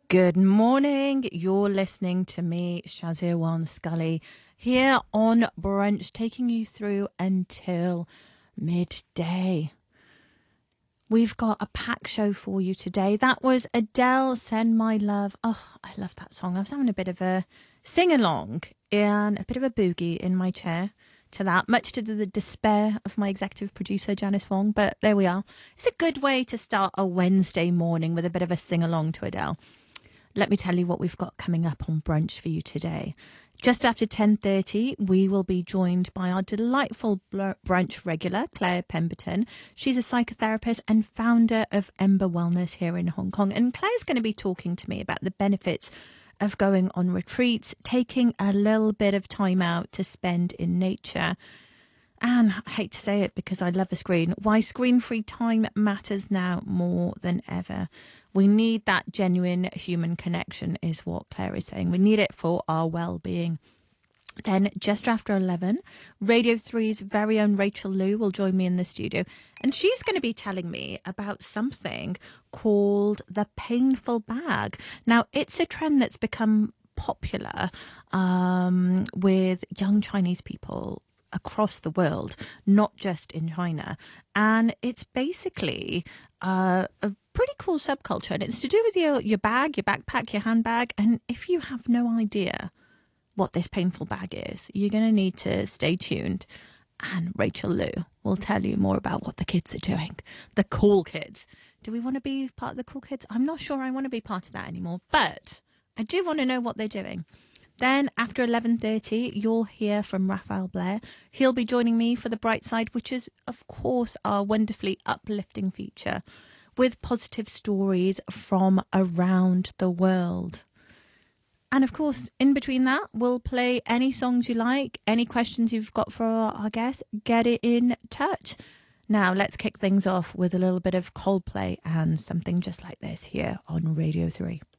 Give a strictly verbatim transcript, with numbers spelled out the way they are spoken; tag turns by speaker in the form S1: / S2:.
S1: Good morning. You're listening to me, Shazia Wan Scully, here on Brunch, taking you through until midday. We've got a pack show for you today. That was Adele, Send My Love. Oh, I love that song. I was having a bit of a sing-along and a bit of a boogie in my chair to that, much to the despair of my executive producer, Janice Wong. But there we are. It's a good way to start a Wednesday morning with a bit of a sing-along to Adele. Let me tell you what we've got coming up on Brunch for you today. Just after ten thirty, we will be joined by our delightful brunch regular, Claire Pemberton. She's a psychotherapist and founder of Ember Wellness here in Hong Kong. And Claire's going to be talking to me about the benefits of going on retreats, taking a little bit of time out to spend in nature. And I hate to say it because I love a screen, why screen-free time matters now more than ever. We need that genuine human connection is what Claire is saying. We need it for our well-being. Then just after eleven, Radio three's very own Rachel Liu will join me in the studio. And she's going to be telling me about something called the painful bag. Now, it's a trend that's become popular um, with young Chinese people across the world, not just in China. And it's basically uh, a pretty cool subculture. And it's to do with your, your bag, your backpack, your handbag. And if you have no idea what this painful bag is, you're going to need to stay tuned. And Rachel Liu will tell you more about what the kids are doing. The cool kids. Do we want to be part of the cool kids? I'm not sure I want to be part of that anymore. But I do want to know what they're doing. Then after eleven thirty, you'll hear from Raphael Blair. He'll be joining me for The Bright Side, which is, of course, our wonderfully uplifting feature with positive stories from around the world. And, of course, in between that, we'll play any songs you like, any questions you've got for our, our guests, get it in touch. Now, let's kick things off with a little bit of Coldplay and something just like this here on Radio three.